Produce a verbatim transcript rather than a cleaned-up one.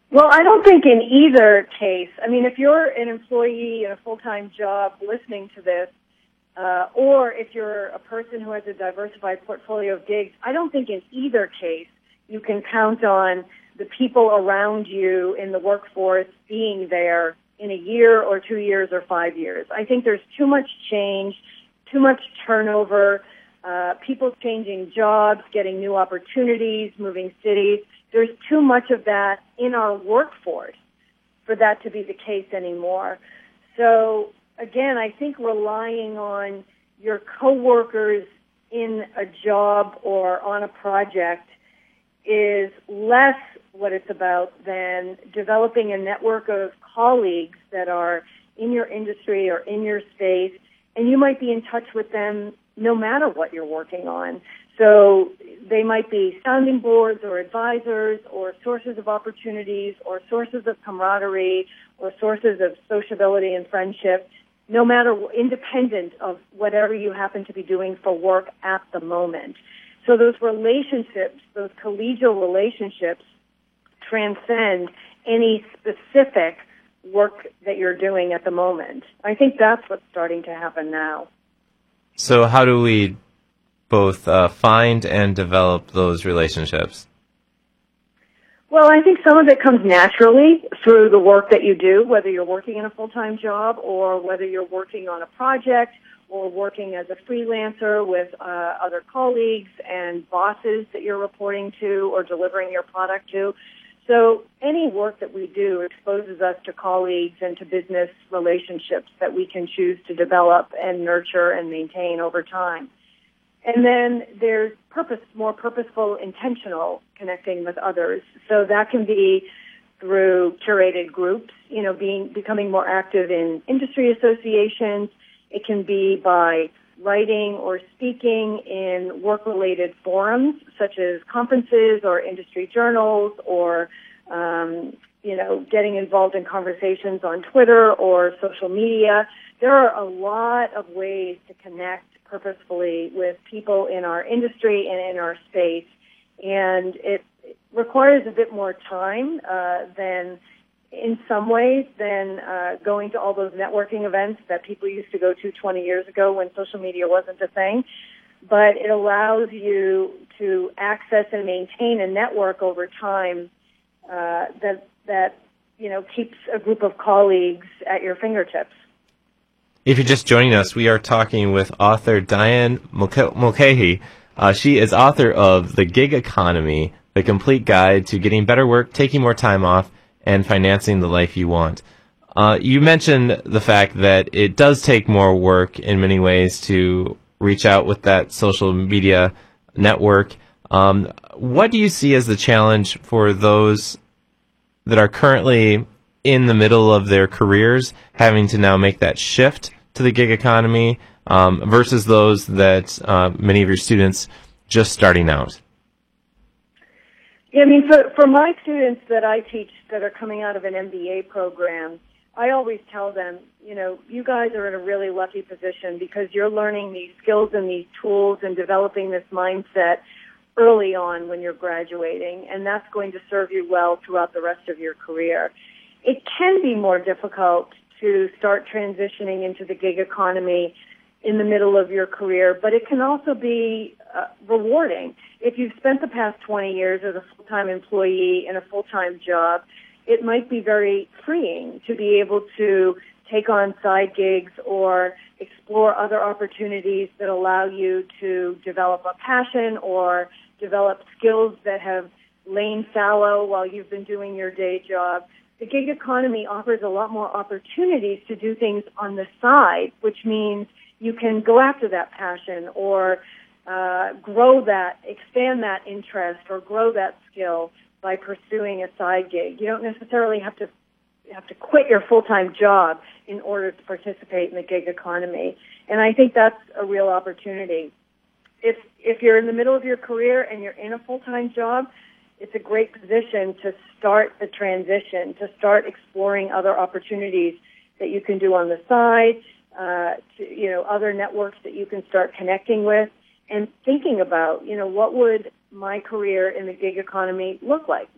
Well, I don't think in either case. I mean, if you're an employee in a full-time job listening to this, uh, or if you're a person who has a diversified portfolio of gigs, I don't think in either case you can count on the people around you in the workforce being there in a year or two years or five years. I think there's too much change, too much turnover, uh, people changing jobs, getting new opportunities, moving cities. There's too much of that in our workforce for that to be the case anymore. So, again, I think relying on your coworkers in a job or on a project is less what it's about than developing a network of colleagues that are in your industry or in your space, and you might be in touch with them no matter what you're working on. So they might be sounding boards or advisors or sources of opportunities or sources of camaraderie or sources of sociability and friendship, no matter, independent of whatever you happen to be doing for work at the moment. So those relationships, those collegial relationships, transcend any specific work that you're doing at the moment. I think that's what's starting to happen now. So how do we both uh, find and develop those relationships? Well, I think some of it comes naturally through the work that you do, whether you're working in a full-time job or whether you're working on a project or working as a freelancer with uh, other colleagues and bosses that you're reporting to or delivering your product to. So any work that we do exposes us to colleagues and to business relationships that we can choose to develop and nurture and maintain over time. And then there's purpose, more purposeful, intentional connecting with others. So that can be through curated groups, you know, being becoming more active in industry associations. It can be by writing or speaking in work-related forums, such as conferences or industry journals, or, um, you know, getting involved in conversations on Twitter or social media. There are a lot of ways to connect purposefully with people in our industry and in our space, and it requires a bit more time uh, than, in some ways, than uh, going to all those networking events that people used to go to twenty years ago when social media wasn't a thing. But it allows you to access and maintain a network over time uh, that that you know keeps a group of colleagues at your fingertips. If you're just joining us, we are talking with author Diane Mulcahy. Uh, she is author of The Gig Economy, The Complete Guide to Getting Better Work, Taking More Time Off, and Financing the Life You Want. Uh, you mentioned the fact that it does take more work in many ways to reach out with that social media network. Um, what do you see as the challenge for those that are currently in the middle of their careers, having to now make that shift to the gig economy, um, versus those that uh, many of your students just starting out? Yeah, I mean, for, for my students that I teach that are coming out of an M B A program, I always tell them, you know, you guys are in a really lucky position because you're learning these skills and these tools and developing this mindset early on when you're graduating, and that's going to serve you well throughout the rest of your career. It can be more difficult to start transitioning into the gig economy in the middle of your career, but it can also be uh, rewarding. If you've spent the past twenty years as a full-time employee in a full-time job, it might be very freeing to be able to take on side gigs or explore other opportunities that allow you to develop a passion or develop skills that have lain fallow while you've been doing your day job. The gig economy offers a lot more opportunities to do things on the side, which means you can go after that passion or uh, grow that, expand that interest or grow that skill by pursuing a side gig. You don't necessarily have to have to quit your full-time job in order to participate in the gig economy. And I think that's a real opportunity. If if you're in the middle of your career and you're in a full-time job, it's a great position to start the transition, to start exploring other opportunities that you can do on the side, uh, to, you know, other networks that you can start connecting with, and thinking about, you know, what would my career in the gig economy look like?